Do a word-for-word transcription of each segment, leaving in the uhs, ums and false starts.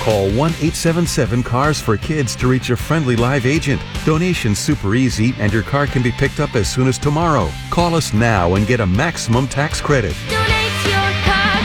Call one eight seven seven cars for kids to reach a friendly live agent. Donation's super easy and your car can be picked up as soon as tomorrow. Call us now and get a maximum tax credit. Donate your car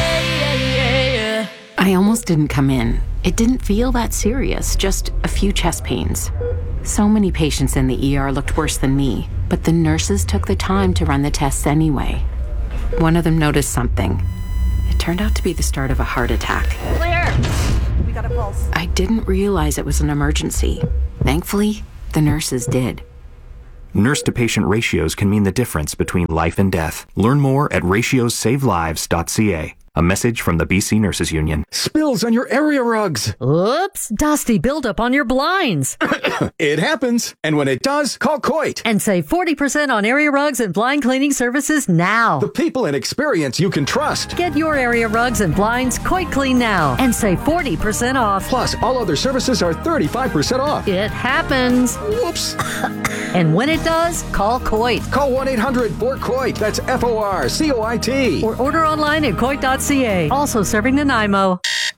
today. I almost didn't come in. It didn't feel that serious, just a few chest pains. So many patients in the E R looked worse than me, but the nurses took the time to run the tests anyway. One of them noticed something. It turned out to be the start of a heart attack. Claire, we got a pulse. I didn't realize it was an emergency. Thankfully, the nurses did. Nurse-to-patient ratios can mean the difference between life and death. Learn more at ratios save lives dot c a. A message from the B C Nurses Union. Spills on your area rugs. Oops, dusty buildup on your blinds. It happens. And when it does, call Coit. And save forty percent on area rugs and blind cleaning services now. The people and experience you can trust. Get your area rugs and blinds Coit Clean now and save forty percent off. Plus, all other services are thirty-five percent off. It happens. Whoops. And when it does, call Coit. Call one eight hundred four coit. That's F O R C O I T. Or order online at coit dot c a. Also serving Nanaimo.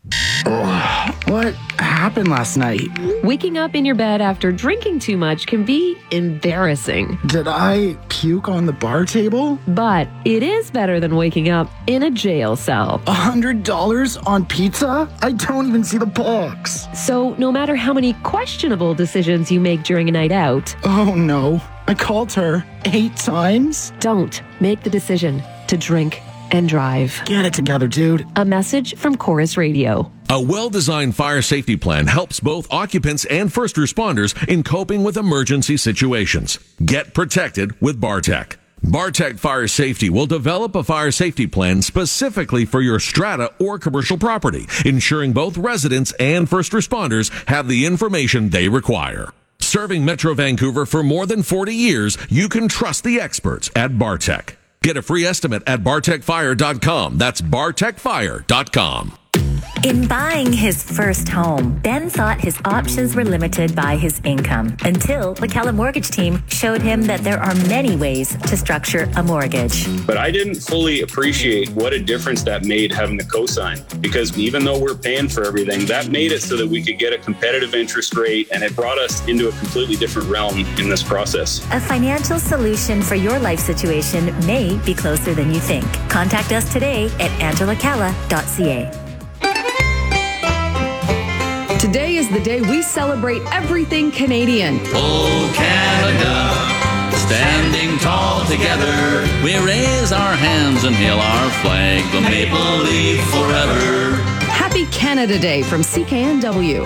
Oh, what happened last night? Waking up in your bed after drinking too much can be embarrassing. Did I puke on the bar table? But it is better than waking up in a jail cell. A hundred dollars on pizza? I don't even see the box. So no matter how many questionable decisions you make during a night out. Oh no, I called her eight times. Don't make the decision to drink and drive. Get it together, dude. A message from Chorus Radio. A well-designed fire safety plan helps both occupants and first responders in coping with emergency situations. Get protected with Bartec. Bartec Fire Safety will develop a fire safety plan specifically for your strata or commercial property, ensuring both residents and first responders have the information they require. Serving Metro Vancouver for more than forty years, you can trust the experts at Bartec. Get a free estimate at bartec fire dot com. That's bartec fire dot com. In buying his first home, Ben thought his options were limited by his income until the Cala Mortgage team showed him that there are many ways to structure a mortgage. But I didn't fully appreciate what a difference that made having the cosign, because even though we're paying for everything, that made it so that we could get a competitive interest rate, and it brought us into a completely different realm in this process. A financial solution for your life situation may be closer than you think. Contact us today at angela cala dot c a. Today is the day we celebrate everything Canadian. Oh, Canada, standing tall together, we raise our hands and hail our flag, the maple leaf forever. Happy Canada Day from C K N W.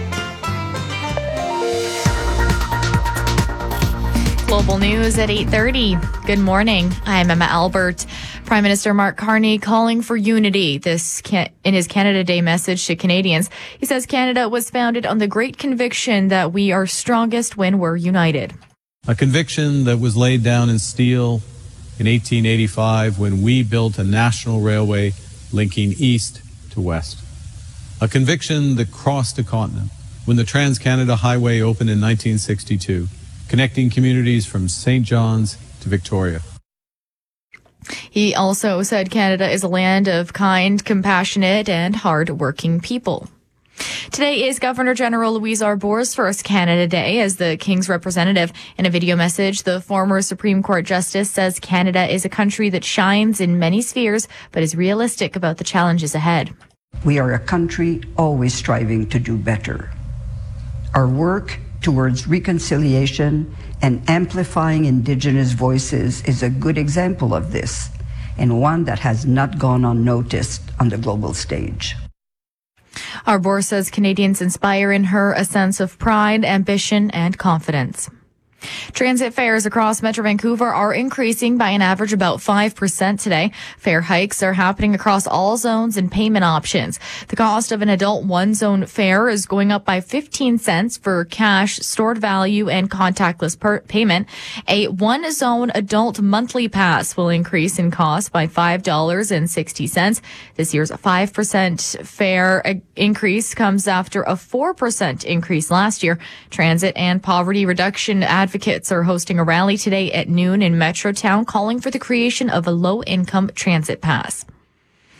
Global news at eight thirty. Good morning. I'm Emma Albert. Prime Minister Mark Carney calling for unity this can- in his Canada Day message to Canadians. He says Canada was founded on the great conviction that we are strongest when we're united. A conviction that was laid down in steel in eighteen eighty-five when we built a national railway linking east to west. A conviction that crossed a continent when the Trans-Canada Highway opened in nineteen sixty-two, connecting communities from Saint John's to Victoria. He also said Canada is a land of kind, compassionate, and hard-working people. Today is Governor General Louise Arbour's first Canada Day as the King's representative. In a video message, the former Supreme Court Justice says Canada is a country that shines in many spheres, but is realistic about the challenges ahead. We are a country always striving to do better. Our work towards reconciliation and amplifying Indigenous voices is a good example of this, and one that has not gone unnoticed on the global stage. Arbour says Canadians inspire in her a sense of pride, ambition, and confidence. Transit fares across Metro Vancouver are increasing by an average about five percent today. Fare hikes are happening across all zones and payment options. The cost of an adult one-zone fare is going up by fifteen cents for cash, stored value, and contactless per- payment. A one-zone adult monthly pass will increase in cost by five dollars and sixty cents. This year's five percent fare increase comes after a four percent increase last year. Transit and poverty reduction advocates Advocates are hosting a rally today at noon in Metrotown calling for the creation of a low-income transit pass.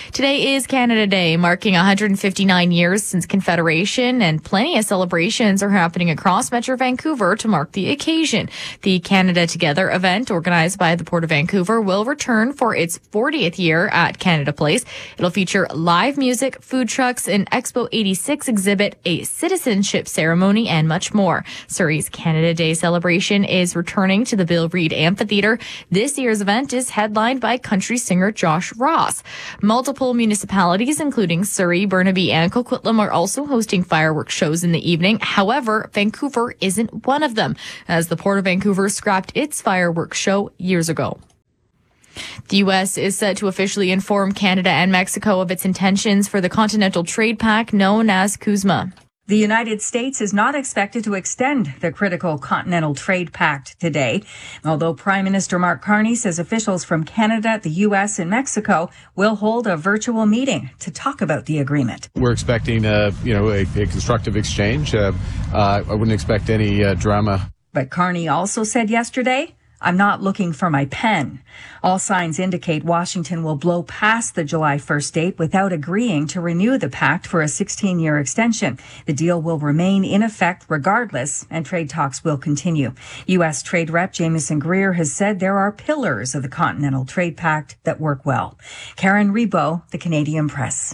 Today is Canada Day, marking one hundred fifty-nine years since Confederation, and plenty of celebrations are happening across Metro Vancouver to mark the occasion. The Canada Together event, organized by the Port of Vancouver, will return for its fortieth year at Canada Place. It'll feature live music, food trucks, an Expo eighty-six exhibit, a citizenship ceremony, and much more. Surrey's Canada Day celebration is returning to the Bill Reid Amphitheatre. This year's event is headlined by country singer Josh Ross. Multiple municipalities, including Surrey, Burnaby, and Coquitlam, are also hosting fireworks shows in the evening. However, Vancouver isn't one of them, as the Port of Vancouver scrapped its fireworks show years ago. The U S is set to officially inform Canada and Mexico of its intentions for the Continental Trade Pact known as CUSMA. The United States is not expected to extend the critical Continental Trade Pact today, although Prime Minister Mark Carney says officials from Canada, the U S, and Mexico will hold a virtual meeting to talk about the agreement. We're expecting, uh, you know, a, a constructive exchange. Uh, uh, I wouldn't expect any uh, drama. But Carney also said yesterday, I'm not looking for my pen. All signs indicate Washington will blow past the July first date without agreeing to renew the pact for a sixteen-year extension. The deal will remain in effect regardless, and trade talks will continue. U S. Trade Rep Jamieson Greer has said there are pillars of the Continental Trade Pact that work well. Karen Rebo, The Canadian Press.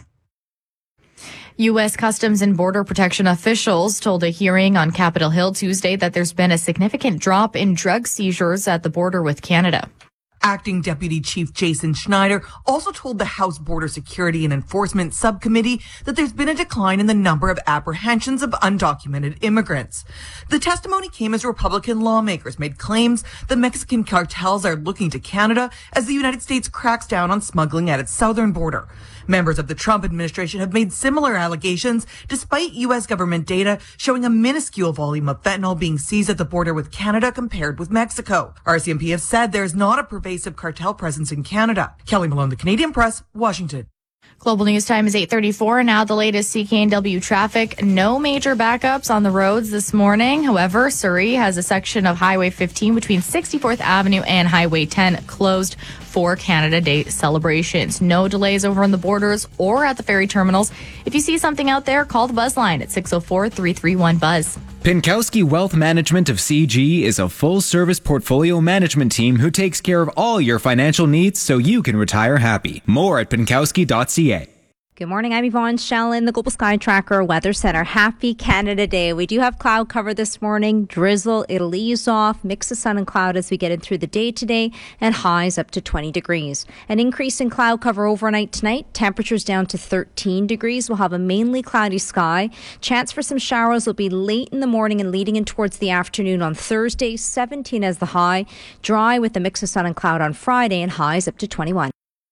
U S. Customs and Border Protection officials told a hearing on Capitol Hill Tuesday that there's been a significant drop in drug seizures at the border with Canada. Acting Deputy Chief Jason Schneider also told the House Border Security and Enforcement Subcommittee that there's been a decline in the number of apprehensions of undocumented immigrants. The testimony came as Republican lawmakers made claims that Mexican cartels are looking to Canada as the United States cracks down on smuggling at its southern border. Members of the Trump administration have made similar allegations, despite U S government data showing a minuscule volume of fentanyl being seized at the border with Canada compared with Mexico. R C M P have said there is not a pervasive cartel presence in Canada. Kelly Malone, The Canadian Press, Washington. Global News Time is eight thirty-four. Now the latest C K N W traffic. No major backups on the roads this morning. However, Surrey has a section of Highway fifteen between sixty-fourth Avenue and Highway ten closed for Canada Day celebrations. No delays over on the borders or at the ferry terminals. If you see something out there, call the Buzz line at six oh four, three three one, BUZZ. Pinkowski Wealth Management of C G is a full-service portfolio management team who takes care of all your financial needs so you can retire happy. More at pinkowski dot c a. Good morning, I'm Yvonne Shellin, the Global Sky Tracker Weather Center. Happy Canada Day. We do have cloud cover this morning. Drizzle, it'll ease off. Mix of sun and cloud as we get in through the day today, and highs up to twenty degrees. An increase in cloud cover overnight tonight. Temperatures down to thirteen degrees. We'll have a mainly cloudy sky. Chance for some showers will be late in the morning and leading in towards the afternoon on Thursday. seventeen as the high. Dry with a mix of sun and cloud on Friday, and highs up to twenty-one.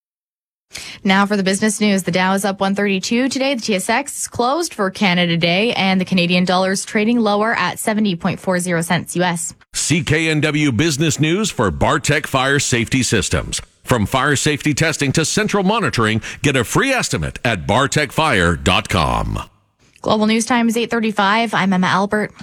Now for the business news. The Dow is up one thirty-two today. The T S X is closed for Canada Day, and the Canadian dollar is trading lower at seventy point four zero cents U S. C K N W Business News for Bartec Fire Safety Systems. From fire safety testing to central monitoring, get a free estimate at bartec fire dot com. Global News Time is eight thirty-five. I'm Emma Albert.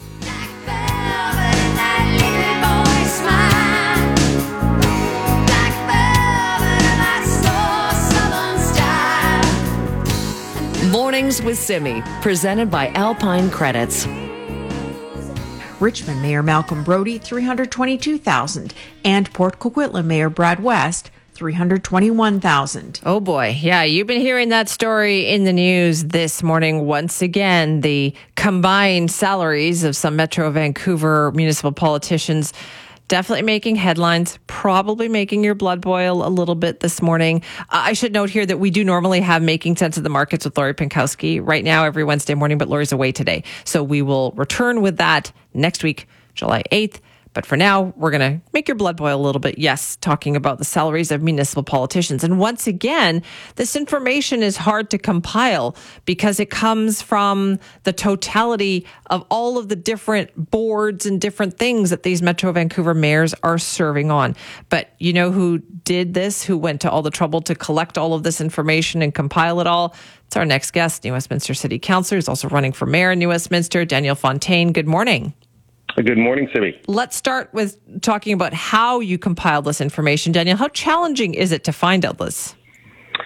Mornings with Simi, presented by Alpine Credits. Richmond Mayor Malcolm Brody, three hundred twenty-two thousand dollars, and Port Coquitlam Mayor Brad West, three hundred twenty-one thousand dollars. Oh boy. Yeah, you've been hearing that story in the news this morning. Once again, the combined salaries of some Metro Vancouver municipal politicians definitely making headlines, probably making your blood boil a little bit this morning. Uh, I should note here that we do normally have Making Sense of the Markets with Lori Pinkowski right now every Wednesday morning, but Lori's away today. So we will return with that next week, July eighth. But for now, we're going to make your blood boil a little bit. Yes, talking about the salaries of municipal politicians. And once again, this information is hard to compile because it comes from the totality of all of the different boards and different things that these Metro Vancouver mayors are serving on. But you know who did this, who went to all the trouble to collect all of this information and compile it all? It's our next guest, New Westminster City Councillor, who's also running for mayor in New Westminster, Daniel Fontaine. Good morning. Good morning, Simi. Let's start with talking about how you compiled this information. Daniel, how challenging is it to find out this?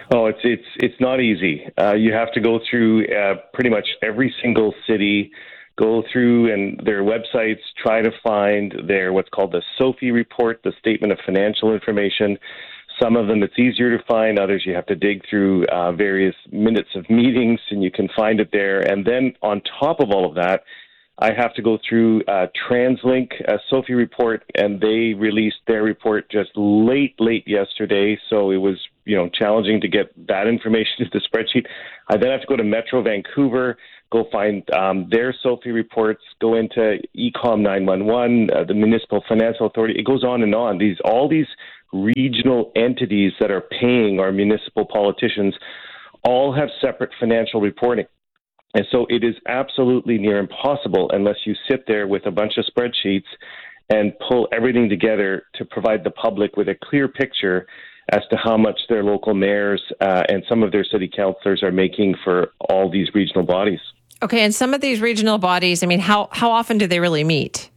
Oh, it's it's it's not easy. Uh, you have to go through uh, pretty much every single city, go through and their websites, try to find their what's called the SOFI report, the Statement of Financial Information. Some of them it's easier to find, others you have to dig through uh, various minutes of meetings, and you can find it there. And then on top of all of that, I have to go through uh, TransLink, a SOFI report, and they released their report just late, late yesterday. So it was, you know, challenging to get that information into the spreadsheet. I then have to go to Metro Vancouver, go find um, their SOFI reports, go into Ecom nine one one, uh, the Municipal Financial Authority. It goes on and on. These all these regional entities that are paying our municipal politicians all have separate financial reporting. And so it is absolutely near impossible unless you sit there with a bunch of spreadsheets and pull everything together to provide the public with a clear picture as to how much their local mayors uh, and some of their city councillors are making for all these regional bodies. Okay, and some of these regional bodies, I mean, how, how often do they really meet?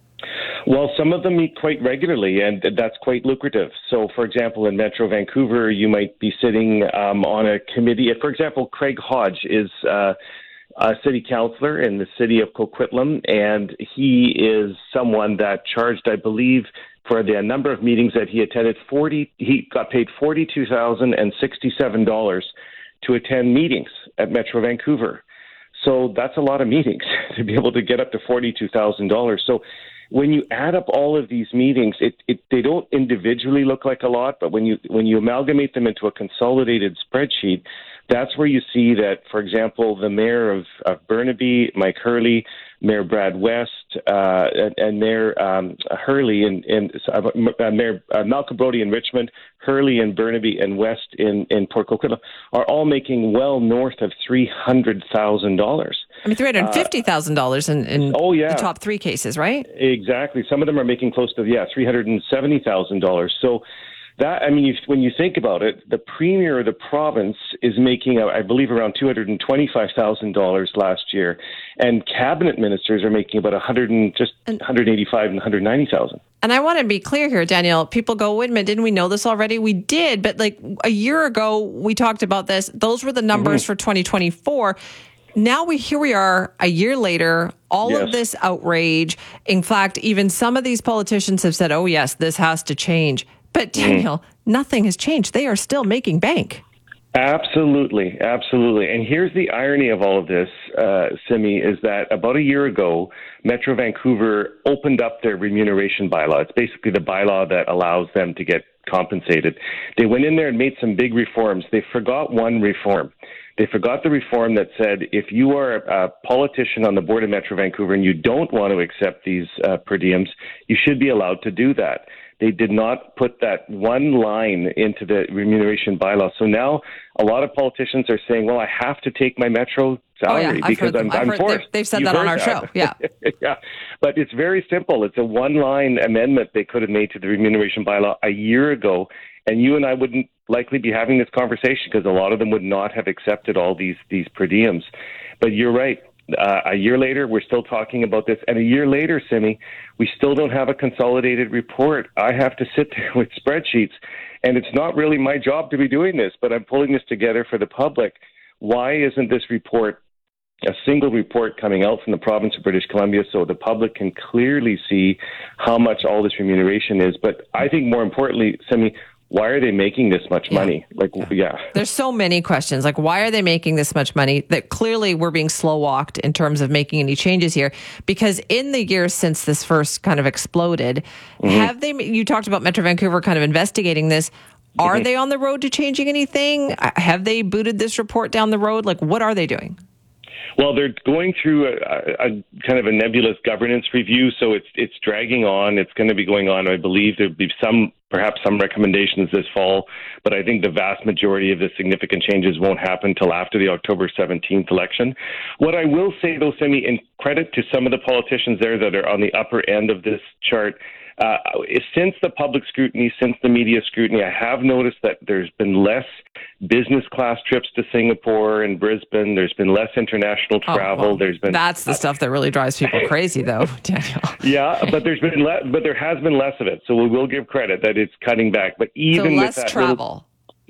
Well, some of them meet quite regularly, and that's quite lucrative. So, for example, in Metro Vancouver, you might be sitting um, on a committee. For example, Craig Hodge is uh, a city councillor in the city of Coquitlam, and he is someone that charged, I believe, for the number of meetings that he attended, forty. He got paid forty-two thousand sixty-seven dollars to attend meetings at Metro Vancouver. So that's a lot of meetings to be able to get up to forty-two thousand dollars. So when you add up all of these meetings, it, it they don't individually look like a lot, but when you when you amalgamate them into a consolidated spreadsheet, that's where you see that, for example, the mayor of, of Burnaby, Mike Hurley, Mayor Brad West, uh, and, and Mayor um, Hurley and, and uh, Mayor uh, Malcolm Brody in Richmond, Hurley in Burnaby, and West in, in Port Coquitlam are all making well north of three hundred thousand dollars. I mean, three hundred fifty thousand dollars in, in oh, yeah. the top three cases, right? Exactly. Some of them are making close to, yeah, three hundred seventy thousand dollars. So that, I mean, if, when you think about it, the premier of the province is making, I believe, around two hundred twenty-five thousand dollars last year, and cabinet ministers are making about one hundred and just one hundred eighty-five and one hundred ninety thousand. And I want to be clear here, Danielle. People go, wait a minute, didn't we know this already? We did, but like a year ago, we talked about this. Those were the numbers mm-hmm. for twenty twenty-four. Now we here we are a year later, all yes. of this outrage. In fact, even some of these politicians have said, oh, yes, this has to change. But Daniel, mm. nothing has changed. They are still making bank. Absolutely. Absolutely. And here's the irony of all of this, uh, Simi, is that about a year ago, Metro Vancouver opened up their remuneration bylaw. It's basically the bylaw that allows them to get compensated. They went in there and made some big reforms. They forgot one reform. They forgot the reform that said if you are a politician on the board of Metro Vancouver and you don't want to accept these uh, per diems, you should be allowed to do that. They did not put that one line into the remuneration bylaw. So now a lot of politicians are saying, well, I have to take my Metro salary oh, yeah. because I'm, I'm forced. They've, they've said You've that on our that. show. Yeah. yeah. But it's very simple. It's a one-line amendment they could have made to the remuneration bylaw a year ago. And you and I wouldn't likely be having this conversation because a lot of them would not have accepted all these, these per diems. But you're right. Uh, a year later, we're still talking about this. And a year later, Simi, we still don't have a consolidated report. I have to sit there with spreadsheets, and it's not really my job to be doing this, but I'm pulling this together for the public. Why isn't this report a single report coming out from the province of British Columbia so the public can clearly see how much all this remuneration is? But I think more importantly, Simi, why are they making this much money? Yeah. Like, yeah. There's so many questions. Like, why are they making this much money? That clearly we're being slow walked in terms of making any changes here. Because in the years since this first kind of exploded, mm-hmm. have they, you talked about Metro Vancouver kind of investigating this. Are mm-hmm. they on the road to changing anything? Have they booted this report down the road? Like, what are they doing? Well, they're going through a, a kind of a nebulous governance review, so it's it's dragging on. It's going to be going on. I believe there'll be some, perhaps some recommendations this fall, but I think the vast majority of the significant changes won't happen till after the October seventeenth election. What I will say, though, Simi, in credit to some of the politicians there that are on the upper end of this chart, Uh, since the public scrutiny, since the media scrutiny, I have noticed that there's been less business class trips to Singapore and Brisbane. There's been less international travel. Oh, well, there's been that's the uh, stuff that really drives people crazy, though, Daniel. Yeah, but there's been le- but there has been less of it. So we will give credit that it's cutting back. But even so less with that travel. Little, yes,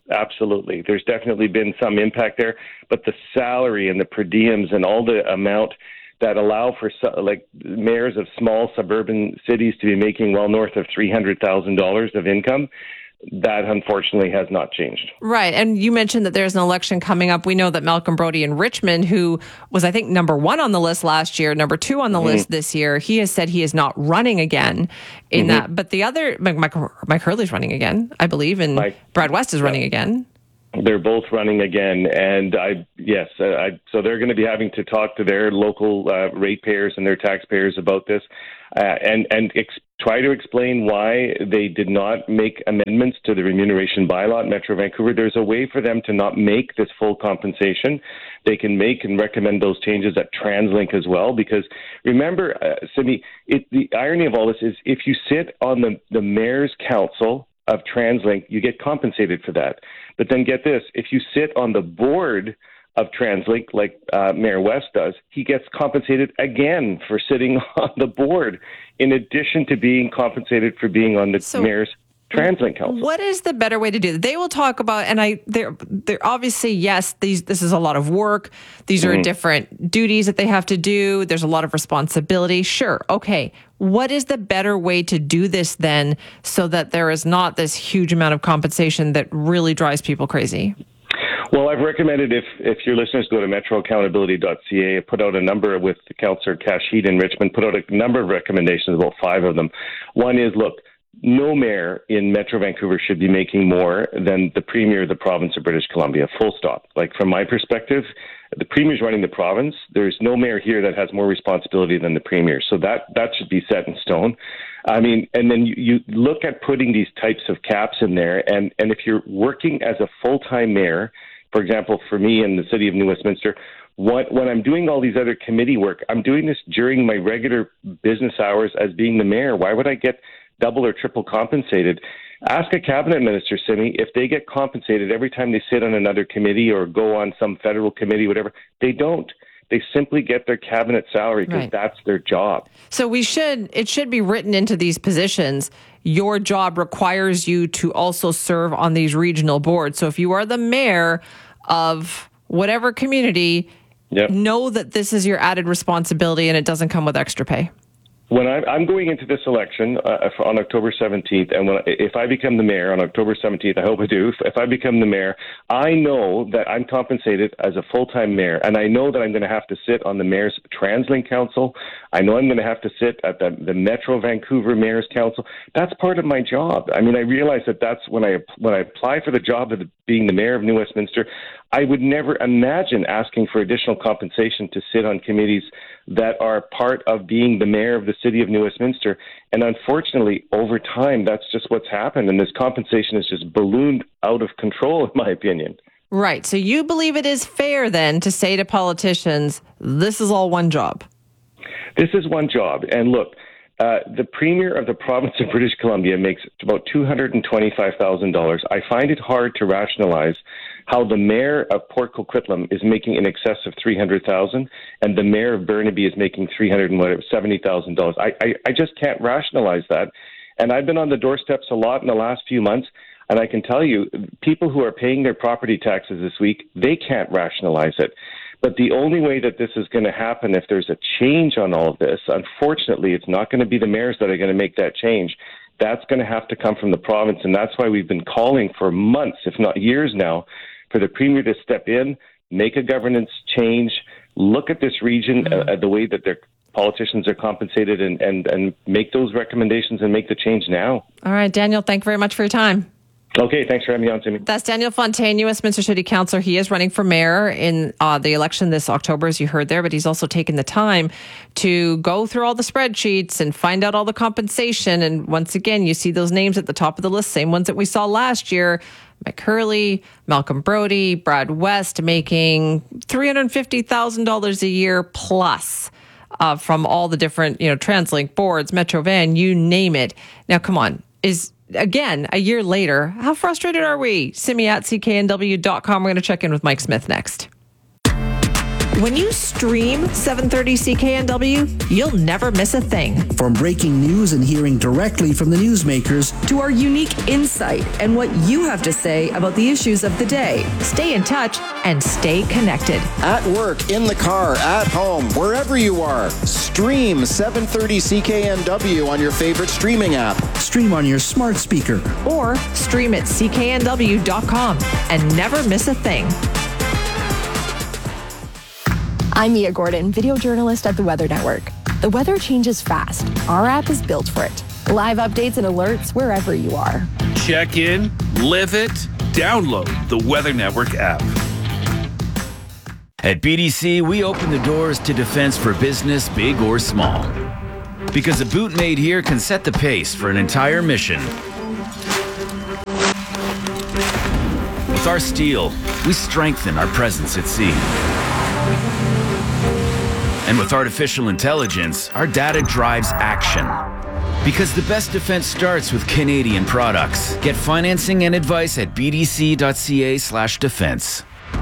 Absolutely. There's definitely been some impact there, but the salary and the per diems and all the amount that allow for like mayors of small suburban cities to be making well north of three hundred thousand dollars of income, that unfortunately has not changed. Right. And you mentioned that there's an election coming up. We know that Malcolm Brody in Richmond, who was, I think, number one on the list last year, number two on the mm-hmm. list this year, he has said he is not running again in mm-hmm. that. But the other, Mike, Mike Hurley's running again, I believe, and Mike, Brad West is yeah. running again. They're both running again. And I, yes, uh, I, so they're going to be having to talk to their local uh, ratepayers and their taxpayers about this uh, and, and ex- try to explain why they did not make amendments to the remuneration bylaw at Metro Vancouver. There's a way for them to not make this full compensation. They can make and recommend those changes at TransLink as well, because remember, uh, Simi, it, the irony of all this is if you sit on the, the mayor's council of TransLink, you get compensated for that. But then get this, if you sit on the board of TransLink, like uh, Mayor West does, he gets compensated again for sitting on the board, in addition to being compensated for being on the so, mayor's TransLink council. What is the better way to do that? They will talk about, and I, they're, they're obviously, yes, these, this is a lot of work. These are mm-hmm. different duties that they have to do. There's a lot of responsibility. Sure. Okay. What is the better way to do this then, so that there is not this huge amount of compensation that really drives people crazy? Well, I've recommended if, if your listeners go to metro accountability dot c a, put out a number with Councillor Kashid in Richmond, put out a number of recommendations, about five of them. One is, look, no mayor in Metro Vancouver should be making more than the Premier of the province of British Columbia, full stop. Like, from my perspective, the Premier's running the province. There's no mayor here that has more responsibility than the Premier. So that, that should be set in stone. I mean, and then you, you look at putting these types of caps in there, and, and if you're working as a full-time mayor, for example, for me in the city of New Westminster, what, when I'm doing all these other committee work, I'm doing this during my regular business hours as being the mayor. Why would I get double or triple compensated? Ask a cabinet minister, Simi, if they get compensated every time they sit on another committee or go on some federal committee, whatever. They don't. They simply get their cabinet salary because right. that's their job. So we should, it should be written into these positions. Your job requires you to also serve on these regional boards. So if you are the mayor of whatever community, yep. know that this is your added responsibility and it doesn't come with extra pay. When I'm, I'm going into this election uh, on October seventeenth, and when, if I become the mayor on October seventeenth, I hope I do, if, if I become the mayor, I know that I'm compensated as a full-time mayor, and I know that I'm going to have to sit on the mayor's TransLink council. I know I'm going to have to sit at the, the Metro Vancouver Mayor's Council. That's part of my job. I mean, I realize that that's when I when I apply for the job of the, being the mayor of New Westminster, I would never imagine asking for additional compensation to sit on committees that are part of being the mayor of the city of New Westminster. And unfortunately, over time, that's just what's happened. And this compensation has just ballooned out of control, in my opinion. Right. So you believe it is fair then to say to politicians, this is all one job? This is one job. And look, uh, the Premier of the province of British Columbia makes about two hundred twenty-five thousand dollars. I find it hard to rationalize how the mayor of Port Coquitlam is making in excess of three hundred thousand dollars and the mayor of Burnaby is making three hundred seventy thousand dollars. I, I, I just can't rationalize that. And I've been on the doorsteps a lot in the last few months, and I can tell you, people who are paying their property taxes this week, they can't rationalize it. But the only way that this is going to happen, if there's a change on all of this, unfortunately, it's not going to be the mayors that are going to make that change. That's going to have to come from the province, and that's why we've been calling for months, if not years now, for the Premier to step in, make a governance change, look at this region, mm-hmm. uh, the way that their politicians are compensated, and, and, and make those recommendations and make the change now. All right, Daniel, thank you very much for your time. Okay, thanks for having me on, Timmy. That's Daniel Fontaine, Westminster City Councillor. He is running for mayor in uh, the election this October, as you heard there, but he's also taken the time to go through all the spreadsheets and find out all the compensation. And once again, you see those names at the top of the list, same ones that we saw last year. Mike Hurley, Malcolm Brody, Brad West, making three hundred fifty thousand dollars a year plus uh, from all the different, you know, TransLink boards, Metro Van, you name it. Now, come on, is... Again, a year later, how frustrated are we? Simi at C K N W dot com. We're going to check in with Mike Smith next. When you stream seven thirty C K N W, you'll never miss a thing. From breaking news and hearing directly from the newsmakers to our unique insight and what you have to say about the issues of the day. Stay in touch and stay connected. At work, in the car, at home, wherever you are, stream seven thirty C K N W on your favorite streaming app. Stream on your smart speaker. Or stream at C K N W dot com and never miss a thing. I'm Mia Gordon, video journalist at the Weather Network. The weather changes fast. Our app is built for it. Live updates and alerts wherever you are. Check in, live it, download the Weather Network app. At B D C, we open the doors to defense for business, big or small. Because a boot made here can set the pace for an entire mission. With our steel, we strengthen our presence at sea. And with artificial intelligence, our data drives action. Because the best defense starts with Canadian products. Get financing and advice at b d c dot c a slash defense.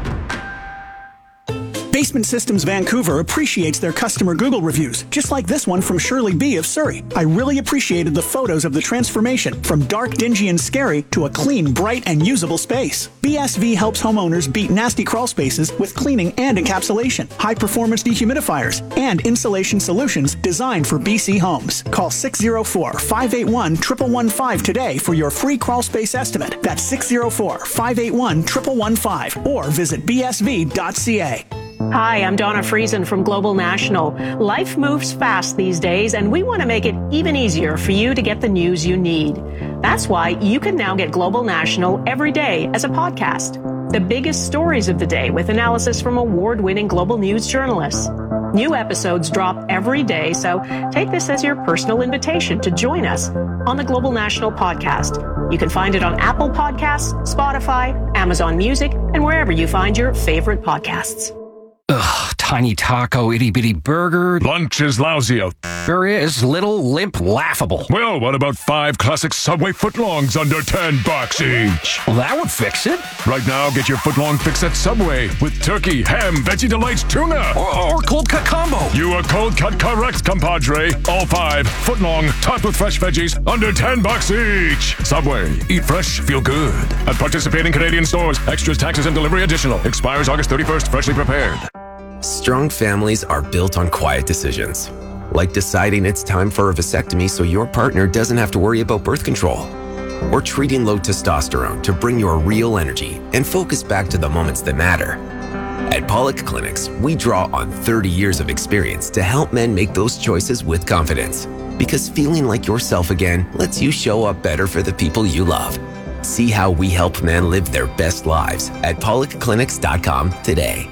Basement Systems Vancouver appreciates their customer Google reviews, just like this one from Shirley B. of Surrey. I really appreciated the photos of the transformation from dark, dingy, and scary to a clean, bright, and usable space. B S V helps homeowners beat nasty crawl spaces with cleaning and encapsulation, high-performance dehumidifiers, and insulation solutions designed for B C homes. Call six oh four, five eight one, one one one five today for your free crawl space estimate. That's six oh four, five eight one, one one one five or visit b s v dot c a. Hi, I'm Donna Friesen from Global National. Life moves fast these days, and we want to make it even easier for you to get the news you need. That's why you can now get Global National every day as a podcast. The biggest stories of the day with analysis from award-winning global news journalists. New episodes drop every day, so take this as your personal invitation to join us on the Global National podcast. You can find it on Apple Podcasts, Spotify, Amazon Music, and wherever you find your favorite podcasts. Ugh, tiny taco, itty bitty burger. Lunch is lousy out. There is little, limp, laughable. Well, what about five classic Subway footlongs under ten bucks each? Well, that would fix it. Right now, get your footlong fix at Subway with turkey, ham, Veggie Delights, tuna. Or, or cold cut combo. You are cold cut correct, compadre. All five, footlong, topped with fresh veggies, under ten bucks each. Subway, eat fresh, feel good. At participating Canadian stores, extras, taxes, and delivery additional. Expires August thirty-first, freshly prepared. Strong families are built on quiet decisions, like deciding it's time for a vasectomy so your partner doesn't have to worry about birth control, or treating low testosterone to bring your real energy and focus back to the moments that matter. At Pollock Clinics, we draw on thirty years of experience to help men make those choices with confidence, because feeling like yourself again lets you show up better for the people you love. See how we help men live their best lives at pollock clinics dot com today.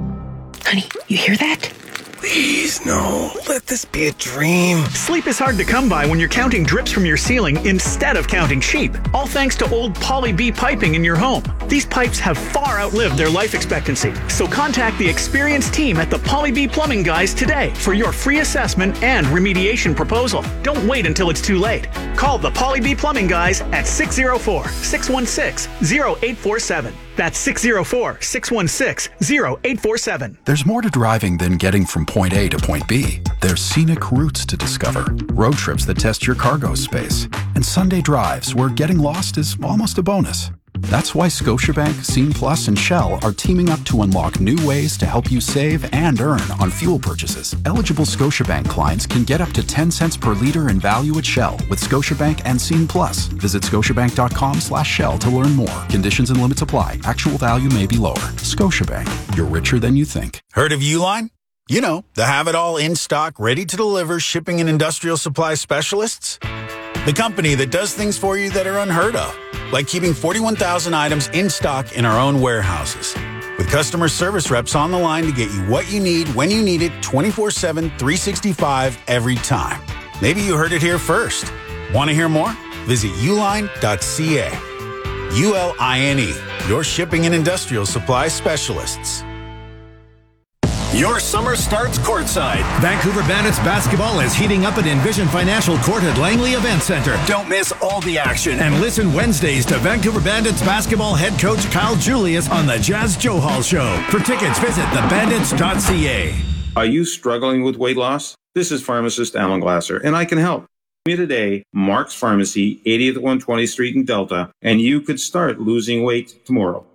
Honey, you hear that? Please, no. Let this be a dream. Sleep is hard to come by when you're counting drips from your ceiling instead of counting sheep. All thanks to old Poly B piping in your home. These pipes have far outlived their life expectancy. So contact the experienced team at the Poly B Plumbing Guys today for your free assessment and remediation proposal. Don't wait until it's too late. Call the Poly B Plumbing Guys at six oh four, six one six, oh eight four seven. That's six oh four, six one six, oh eight four seven. There's more to driving than getting from point A to point B. There's scenic routes to discover, road trips that test your cargo space, and Sunday drives where getting lost is almost a bonus. That's why Scotiabank, Scene Plus, and Shell are teaming up to unlock new ways to help you save and earn on fuel purchases. Eligible Scotiabank clients can get up to ten cents per liter in value at Shell with Scotiabank and Scene Plus. Visit scotiabank.com slash Shell to learn more. Conditions and limits apply. Actual value may be lower. Scotiabank. You're richer than you think. Heard of Uline? You know, the have-it-all in-stock, ready-to-deliver shipping and industrial supply specialists. The company that does things for you that are unheard of, like keeping forty-one thousand items in stock in our own warehouses. With customer service reps on the line to get you what you need when you need it twenty-four seven, three sixty-five every time. Maybe you heard it here first. Want to hear more? Visit uline dot c a. U L I N E, your shipping and industrial supply specialists. Your summer starts courtside. Vancouver Bandits basketball is heating up at Envision Financial Court at Langley Event Center. Don't miss all the action. And listen Wednesdays to Vancouver Bandits basketball head coach Kyle Julius on the Jazz Joe Hall Show. For tickets, visit the bandits dot c a. Are you struggling with weight loss? This is pharmacist Alan Glasser, and I can help. Me today, Mark's Pharmacy, eightieth one hundred twentieth Street in Delta, and you could start losing weight tomorrow.